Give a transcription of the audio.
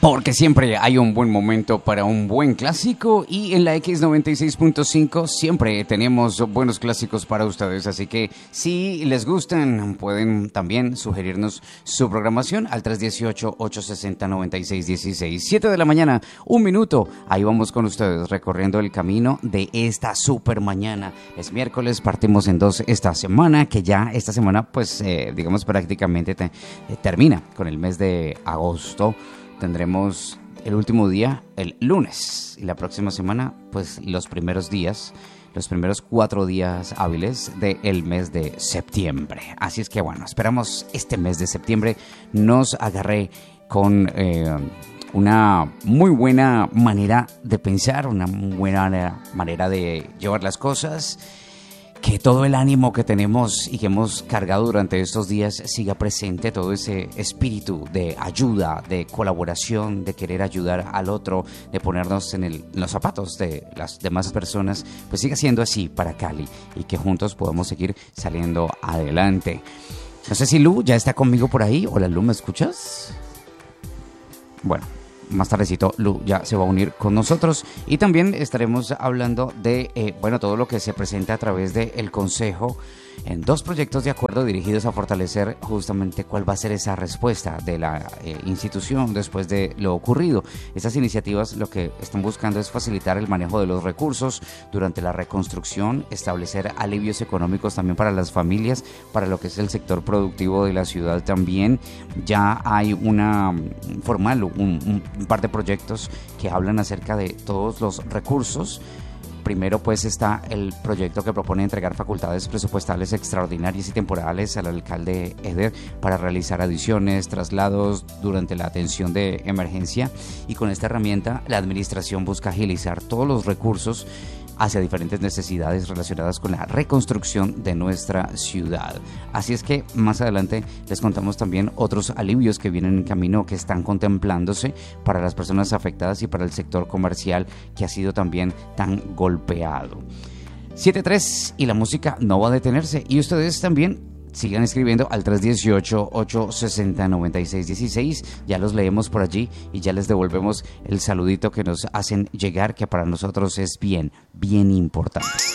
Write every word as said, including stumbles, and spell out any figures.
Porque siempre hay un buen momento para un buen clásico y en la X noventa y seis punto cinco siempre tenemos buenos clásicos para ustedes. Así que si les gustan, pueden también sugerirnos su programación al tres uno ocho, ocho seis cero, nueve seis uno seis. siete de la mañana, un minuto. Ahí vamos con ustedes recorriendo el camino de esta super mañana. Es miércoles, partimos en dos esta semana, que ya esta semana, pues, eh, digamos, prácticamente te, eh, termina con el mes de agosto. Tendremos el último día el lunes y la próxima semana pues los primeros días, los primeros cuatro días hábiles del mes de septiembre. Así es que bueno, esperamos este mes de septiembre nos agarre con eh, una muy buena manera de pensar, una muy buena manera de llevar las cosas. Que todo el ánimo que tenemos y que hemos cargado durante estos días siga presente, todo ese espíritu de ayuda, de colaboración, de querer ayudar al otro, de ponernos en, el, en los zapatos de las demás personas, pues siga siendo así para Cali y que juntos podamos seguir saliendo adelante. No sé si Lu ya está conmigo por ahí. Hola Lu, ¿me escuchas? Bueno. Más tardecito Lu ya se va a unir con nosotros y también estaremos hablando de eh, bueno, todo lo que se presenta a través del Consejo en dos proyectos de acuerdo dirigidos a fortalecer justamente cuál va a ser esa respuesta de la eh, institución después de lo ocurrido. Estas iniciativas lo que están buscando es facilitar el manejo de los recursos durante la reconstrucción, establecer alivios económicos también para las familias, para lo que es el sector productivo de la ciudad también. Ya hay una formal, un, un par de proyectos que hablan acerca de todos los recursos. Primero pues está el proyecto que propone entregar facultades presupuestales extraordinarias y temporales al alcalde Eder para realizar adiciones, traslados durante la atención de emergencia, y con esta herramienta la administración busca agilizar todos los recursos hacia diferentes necesidades relacionadas con la reconstrucción de nuestra ciudad. Así es que más adelante les contamos también otros alivios que vienen en camino, que están contemplándose para las personas afectadas y para el sector comercial que ha sido también tan golpeado. siete tres y la música no va a detenerse, y ustedes también sigan escribiendo al tres uno ocho, ocho seis cero, nueve seis uno seis. Ya los leemos por allí y ya les devolvemos el saludito que nos hacen llegar, que para nosotros es bien, bien importante.